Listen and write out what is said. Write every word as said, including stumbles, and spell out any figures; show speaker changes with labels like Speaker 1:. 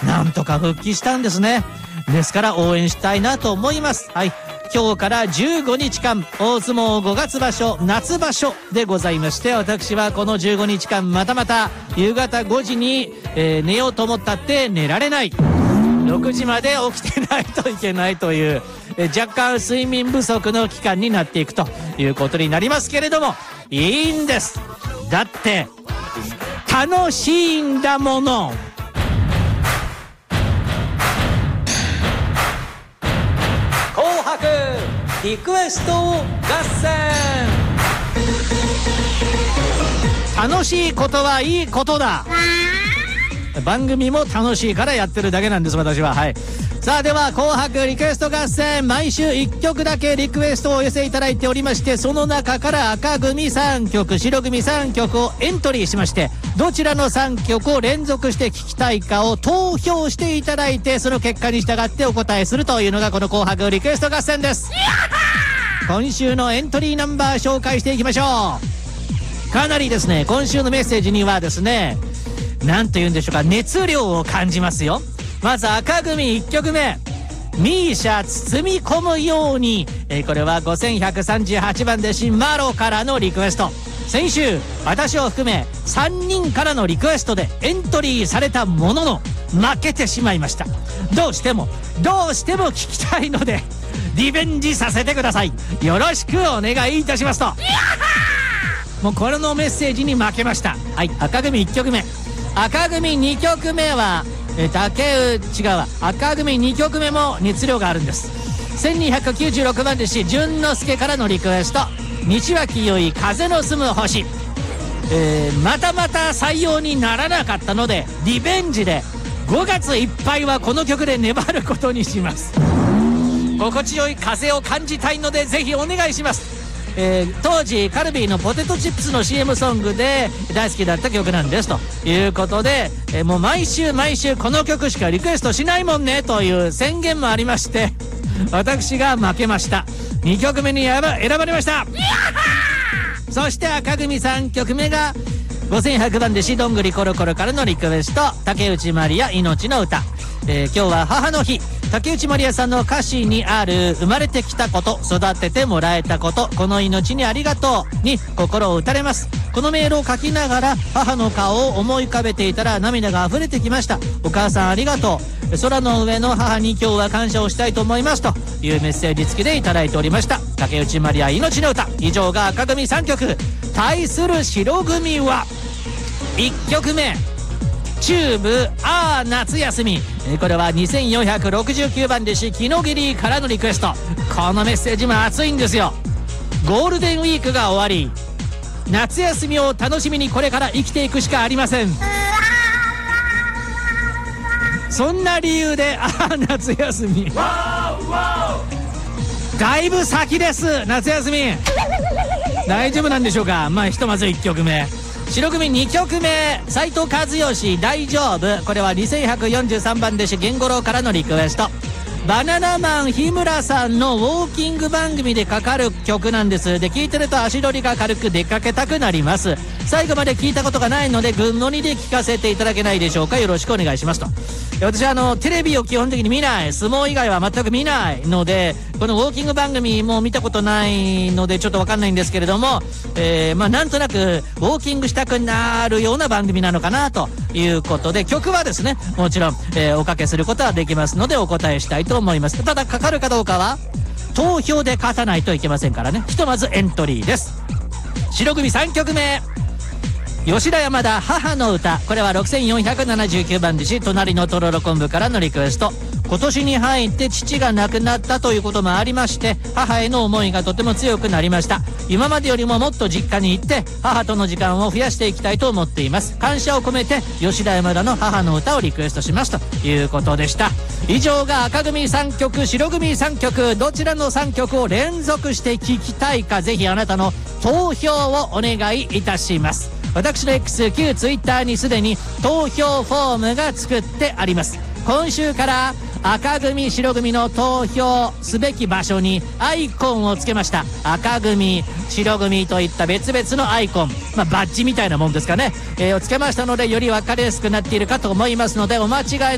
Speaker 1: なんとか復帰したんですね。ですから応援したいなと思います。はい。今日からじゅうごにちかん、大相撲ごがつ場所、夏場所でございまして、私はこのじゅうごにちかんまたまた夕方ごじに、えー、寝ようと思ったって寝られない。ろくじまで起きてないといけないという、えー、若干睡眠不足の期間になっていくということになりますけれども、いいんです。だって、楽しいんだもの。紅白リクエスト合戦。楽しいことはいいことだ。番組も楽しいからやってるだけなんです、私は。はい。さあ、では紅白リクエスト合戦、毎週いっきょくだけリクエストをお寄せいただいておりまして、その中から赤組さんきょく、白組さんきょくをエントリーしまして、どちらのさんきょくを連続して聴きたいかを投票していただいて、その結果に従ってお答えするというのがこの紅白リクエスト合戦です。今週のエントリーナンバー紹介していきましょう。かなりですね、今週のメッセージにはですね、なんと言うんでしょうか、熱量を感じますよ。まず赤組いっきょくめ、ミーシャ包み込むように、えー、これはごせんひゃくさんじゅうはちばん弟子マロからのリクエスト。先週私を含めさんにんからのリクエストでエントリーされたものの負けてしまいました。どうしてもどうしても聞きたいのでリベンジさせてください。よろしくお願いいたしますと。もうこれのメッセージに負けました。はい、赤組いっきょくめ。赤組にきょくめはえ竹内違うわ赤組にきょくめも熱量があるんです。せんにひゃくきゅうじゅうろくばん弟子淳之介からのリクエスト、西脇よい風の住む星。えー、またまた採用にならなかったのでリベンジでごがついっぱいはこの曲で粘ることにします。心地よい風を感じたいのでぜひお願いします。えー、当時カルビーのポテトチップスの シーエム ソングで大好きだった曲なんですということで、えー、もう毎週毎週この曲しかリクエストしないもんねという宣言もありまして、私が負けました。にきょくめに選ばれました。そして赤組さんきょくめがごせんひゃくばん弟子どんぐりコロコロからのリクエスト、竹内まりや命の歌。えー、今日は母の日。竹内まりやさんの歌詞にある生まれてきたこと、育ててもらえたこと、この命にありがとうに心を打たれます。このメールを書きながら母の顔を思い浮かべていたら涙が溢れてきました。お母さんありがとう。空の上の母に今日は感謝をしたいと思いますというメッセージ付きでいただいておりました。竹内まりや命の歌。以上が赤組さんきょく。対する白組はいっきょくめ、チューブあー夏休み。これはにせんよんひゃくろくじゅうきゅうばん弟子木の切りからのリクエスト。このメッセージも熱いんですよ。ゴールデンウィークが終わり、夏休みを楽しみにこれから生きていくしかありません。そんな理由であー夏休みだいぶ先です。夏休み大丈夫なんでしょうか。まあひとまずいっきょくめ、白組にきょくめ、斉藤和義大丈夫。これはにせんひゃくよんじゅうさんばん弟子源五郎からのリクエスト。バナナマン日村さんのウォーキング番組でかかる曲なんです。で聴いてると足取りが軽く出かけたくなります。最後まで聞いたことがないので群乗りで聞かせていただけないでしょうか。よろしくお願いしますと。私はあのテレビを基本的に見ない、相撲以外は全く見ないので、このウォーキング番組も見たことないのでちょっと分かんないんですけれども、えー、まあなんとなくウォーキングしたくなるような番組なのかなということで、曲はですねもちろん、えー、おかけすることはできますのでお答えしたいと思います。ただかかるかどうかは投票で勝たないといけませんからね。ひとまずエントリーです。白組さんきょくめ、吉田山田母の歌。これはろくせんよんひゃくななじゅうきゅうばん弟子隣のとろろ昆布からのリクエスト。今年に入って父が亡くなったということもありまして、母への思いがとても強くなりました。今までよりももっと実家に行って母との時間を増やしていきたいと思っています。感謝を込めて吉田山田の母の歌をリクエストしますということでした。以上が赤組さんきょく、白組さんきょく、どちらのさんきょくを連続して聴きたいか、ぜひあなたの投票をお願いいたします。私の X、旧 Twitter にすでに投票フォームが作ってあります。今週から赤組白組の投票すべき場所にアイコンをつけました。赤組白組といった別々のアイコン、まあ、バッジみたいなもんですかね、えー、をつけましたので、より分かりやすくなっているかと思いますので、お間違い